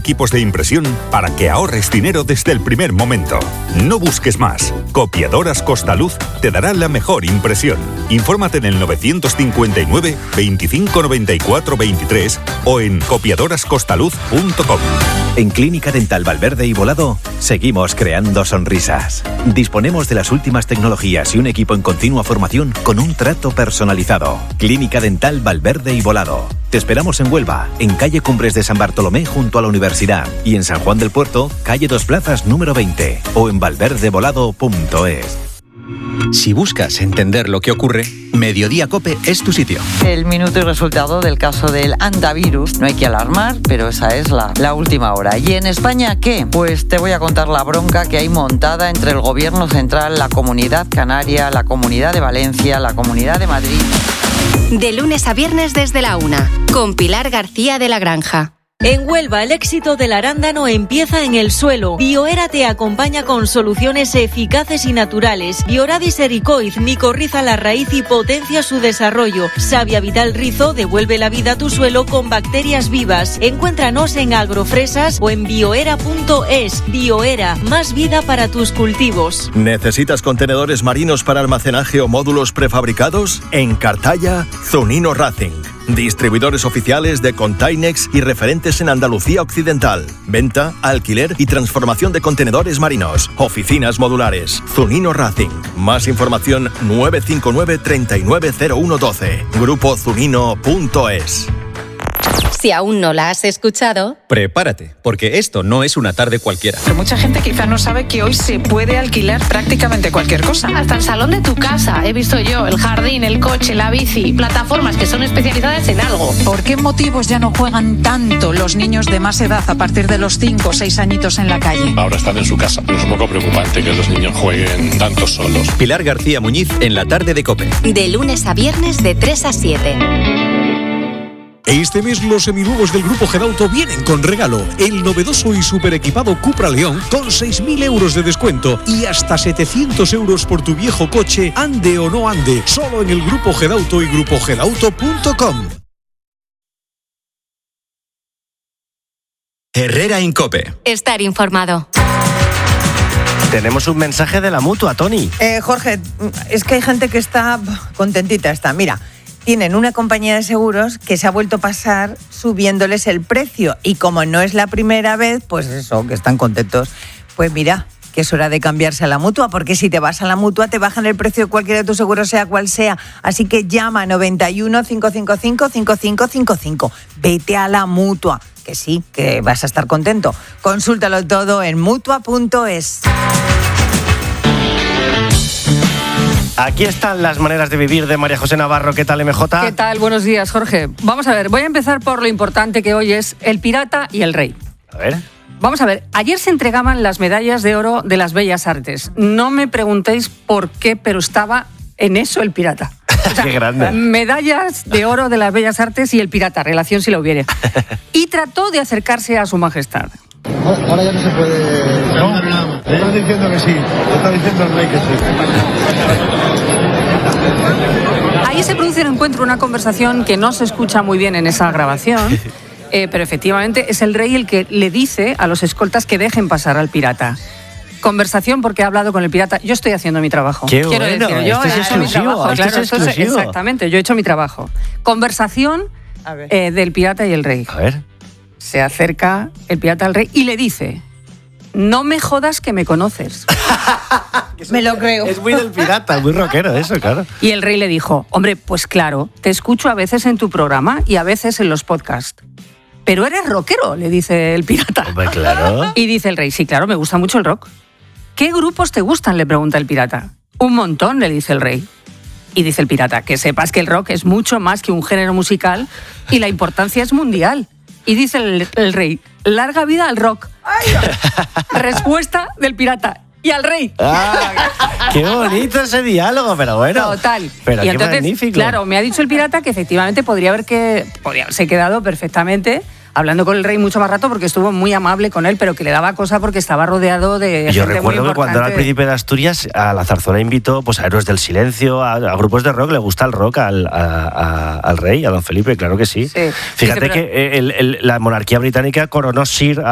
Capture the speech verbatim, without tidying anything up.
equipos de impresión para que ahorres dinero desde el primer momento. No busques más. Copiadoras Costaluz te dará la mejor impresión. Infórmate en el novecientos cincuenta y nueve, veinticinco noventa y cuatro veintitrés o en copiadoras costaluz punto com. En Clínica Dental Valverde y Volado seguimos creando sonrisas. Disponemos de las últimas tecnologías y un equipo en continua formación con un trato personalizado. Clínica Dental Valverde y Volado. Te esperamos en Huelva, en calle Cumbres de San Bartolomé junto a la Universidad, y en San Juan del Puerto, calle Dos Plazas número veinte, o en valverdevolado punto es. Si buscas entender lo que ocurre, Mediodía Cope es tu sitio. El minuto y resultado del caso del antivirus. No hay que alarmar, pero esa es la, la última hora. ¿Y en España qué? Pues te voy a contar la bronca que hay montada entre el Gobierno Central, la Comunidad Canaria, la Comunidad de Valencia, la Comunidad de Madrid. De lunes a viernes desde la una, con Pilar García de la Granja. En Huelva, el éxito del arándano empieza en el suelo. Bioera te acompaña con soluciones eficaces y naturales. Bioradis ericoiz micorriza la raíz y potencia su desarrollo. Savia Vital Rizo devuelve la vida a tu suelo con bacterias vivas. Encuéntranos en Agrofresas o en bioera punto es. Bioera, más vida para tus cultivos. ¿Necesitas contenedores marinos para almacenaje o módulos prefabricados? En Cartaya, Zunino Racing. Distribuidores oficiales de Containex y referentes en Andalucía Occidental. Venta, alquiler y transformación de contenedores marinos. Oficinas modulares. Zunino Racing. Más información nueve cinco nueve, treinta y nueve cero uno doce. grupo zunino punto es. Si aún no la has escuchado, prepárate, porque esto no es una tarde cualquiera. Pero mucha gente quizás no sabe que hoy se puede alquilar prácticamente cualquier cosa. Hasta el salón de tu casa, he visto yo, el jardín, el coche, la bici, plataformas que son especializadas en algo. ¿Por qué motivos ya no juegan tanto los niños de más edad a partir de los cinco o seis añitos en la calle? Ahora están en su casa, pero es un poco preocupante que los niños jueguen tanto solos. Pilar García Muñiz en la tarde de COPE. De lunes a viernes de tres a siete. Este mes los seminuevos del Grupo Gedauto vienen con regalo. El novedoso y super equipado Cupra León con seis mil euros de descuento y hasta setecientos euros por tu viejo coche, ande o no ande. Solo en el Grupo Gedauto y grupo gedauto punto com. Herrera Incope. Estar informado. Tenemos un mensaje de la Mutua, Tony. Eh, Jorge, es que hay gente que está contentita. Está. Mira, tienen una compañía de seguros que se ha vuelto a pasar subiéndoles el precio. Y como no es la primera vez, pues eso, que están contentos. Pues mira, que es hora de cambiarse a la Mutua, porque si te vas a la Mutua te bajan el precio de cualquiera de tus seguros, sea cual sea. Así que llama a noventa y uno, cincuenta y cinco, cincuenta y cinco cincuenta y cinco. Vete a la Mutua, que sí, que vas a estar contento. Consúltalo todo en mutua punto es. Aquí están las maneras de vivir de María José Navarro. ¿Qué tal, M J? ¿Qué tal? Buenos días, Jorge. Vamos a ver, voy a empezar por lo importante que hoy es el pirata y el rey. A ver. Vamos a ver, ayer se entregaban las medallas de oro de las Bellas Artes. No me preguntéis por qué, pero estaba en eso el pirata. O sea, qué grande. Medallas de oro de las Bellas Artes y el pirata, relación si la hubiera. Y trató de acercarse a su majestad. Ahora ya no se puede... ¿No? Estás diciendo que sí. Está diciendo el rey que sí. Ahí se produce un encuentro, una conversación que no se escucha muy bien en esa grabación, eh, pero efectivamente es el rey el que le dice a los escoltas que dejen pasar al pirata. Conversación porque ha hablado con el pirata. Yo estoy haciendo mi trabajo. Qué Quiero bueno, decir, yo esto es he hecho exclusivo, mi trabajo. esto Claro, es esto es, exclusivo. exactamente, yo he hecho mi trabajo. Conversación eh, del pirata y el rey. A ver. Se acerca el pirata al rey y le dice: no me jodas que me conoces. Me lo creo. Es muy del pirata, muy rockero eso, claro. Y el rey le dijo: hombre, pues claro, te escucho a veces en tu programa y a veces en los podcasts. Pero eres rockero, le dice el pirata. Hombre, claro. Y dice el rey: sí, claro, me gusta mucho el rock. ¿Qué grupos te gustan?, le pregunta el pirata. Un montón, le dice el rey. Y dice el pirata: que sepas que el rock es mucho más que un género musical y la importancia es mundial. Y dice el, el rey: larga vida al rock. Respuesta del pirata: y al rey. Ah, qué bonito ese diálogo, pero bueno. Total. Pero y qué entonces, magnífico. Claro, me ha dicho el pirata que efectivamente podría haber que podría haberse quedado perfectamente hablando con el rey mucho más rato porque estuvo muy amable con él, pero que le daba cosa porque estaba rodeado de Yo gente recuerdo muy que cuando era el importante. príncipe de Asturias, a la zarzuela invitó pues, a Héroes del Silencio, a, a grupos de rock. Le gusta el rock al, a, a, al rey, a don Felipe, claro que sí. Sí. Fíjate Dice, pero... que el, el, la monarquía británica coronó Sir